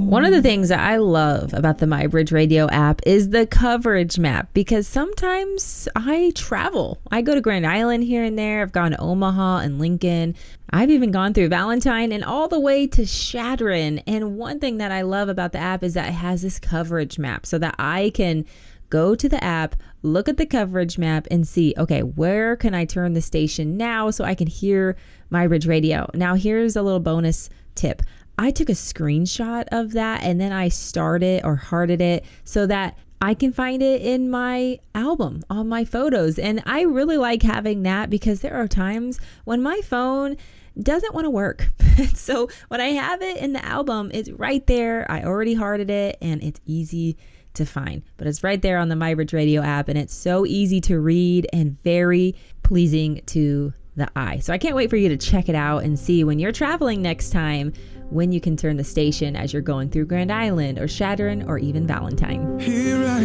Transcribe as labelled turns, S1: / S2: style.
S1: One of the things that I love about the MyBridge Radio app is the coverage map, because sometimes I travel. I go to Grand Island here and there. I've gone to Omaha and Lincoln. I've even gone through Valentine and all the way to Chadron. And one thing that I love about the app is that it has this coverage map so that I can go to the app, look at the coverage map and see, okay, where can I turn the station now so I can hear MyBridge Radio? Now, here's a little bonus tip. I took a screenshot of that and then I started or hearted it so that I can find it in my album on my photos. And I really like having that because there are times when my phone doesn't want to work. So when I have it in the album, it's right there. I already hearted it and it's easy to find, but it's right there on the MyBridge Radio app and it's so easy to read and very pleasing to the eye. So I can't wait for you to check it out and see when you're traveling next time when you can turn the station as you're going through Grand Island or Chadron or even Valentine. Here I